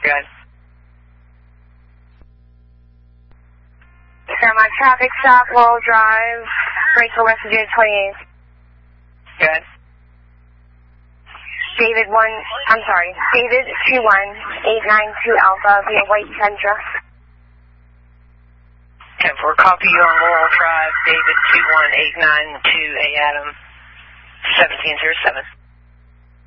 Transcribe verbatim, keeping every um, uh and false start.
Good. Fairmont traffic stop, Laurel Drive, Rachel West Virginia twenty-eight. Good. David one, I'm sorry, David two one eight nine two Alpha via White Centra. ten four, copy you on Laurel Drive, David two one eight nine two A Adam, seventeen zero seven.